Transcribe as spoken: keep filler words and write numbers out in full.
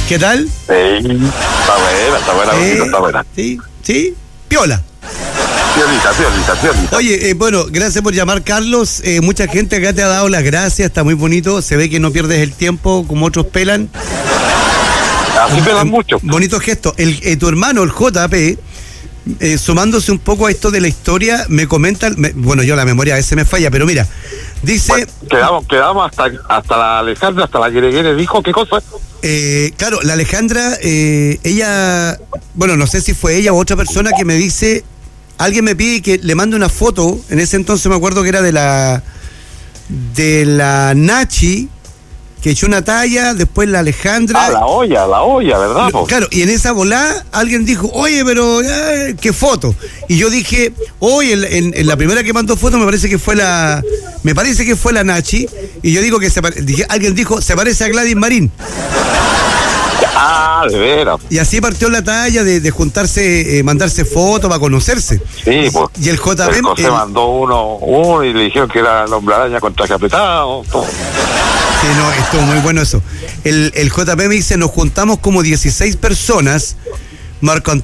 ¿Qué tal? Sí, está buena, está buena, Eh, está buena. Sí, sí, piola. Piolita, piolita, piolita. Oye, eh, bueno, gracias por llamar, Carlos. Eh, mucha gente acá te ha dado las gracias, está muy bonito. Se ve que no pierdes el tiempo como otros pelan. Así pelan Eh, mucho. Bonito gesto. El, eh, tu hermano, el J P, eh, sumándose un poco a esto de la historia, me comenta, me- bueno, yo la memoria a veces me falla, pero mira, dice, Bueno, quedamos, quedamos hasta, hasta la Alejandra, hasta la Guereguere dijo, ¿qué cosa? eh, claro, la Alejandra, eh, ella, bueno, no sé si fue ella o otra persona que me dice, alguien me pide que le mande una foto, en ese entonces me acuerdo que era de la, de la Nachi, que echó una talla, después la Alejandra. Ah, la olla, la olla, ¿verdad? Lo- po? Claro, y en esa volada alguien dijo, oye, pero eh, qué foto. Y yo dije, oye, en, en- en la primera que mandó foto me parece que fue la, me parece que fue la Nachi. Y yo digo que se pare- dije, alguien dijo, se parece a Gladys Marín. Ah, de veras. Y así partió la talla de, de juntarse, eh, mandarse fotos para conocerse. Sí, pues. Y el J P, El José el- mandó uno, uno y le dijeron que era el hombre araña con traje apretado. Todo. Sí, no, estuvo muy bueno eso. El, el J P me dice, nos juntamos como dieciséis personas, Marco